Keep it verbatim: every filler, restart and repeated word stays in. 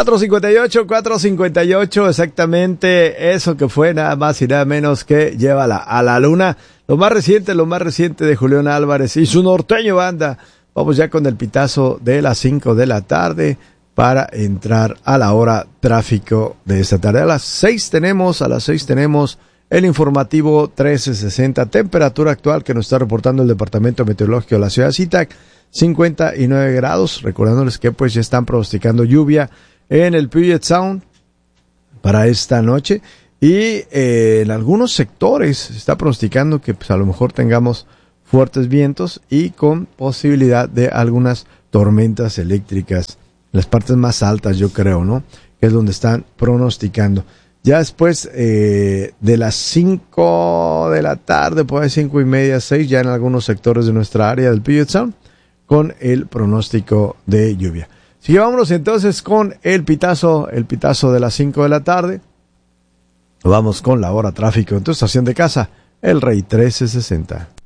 cuatro cincuenta y ocho, cuatro cincuenta y ocho, exactamente eso que fue nada más y nada menos que Llévala a la Luna. Lo más reciente, lo más reciente de Julián Álvarez y su norteño banda. Vamos ya con el pitazo de las cinco de la tarde para entrar a la hora tráfico de esta tarde. A las seis tenemos, a las seis tenemos el informativo trece sesenta, temperatura actual que nos está reportando el Departamento Meteorológico de la ciudad de Zitac, cincuenta y nueve grados, recordándoles que pues ya están pronosticando lluvia en el Puget Sound para esta noche y eh, en algunos sectores se está pronosticando que pues a lo mejor tengamos fuertes vientos y con posibilidad de algunas tormentas eléctricas, las partes más altas yo creo, ¿no? Que es donde están pronosticando. Ya después eh, de las cinco de la tarde, por ahí cinco y media, seis, ya en algunos sectores de nuestra área del Puget Sound, con el pronóstico de lluvia. Así que vámonos entonces con el pitazo, el pitazo de las cinco de la tarde. Vamos con la hora tráfico en tu estación de casa, El Rey trece sesenta.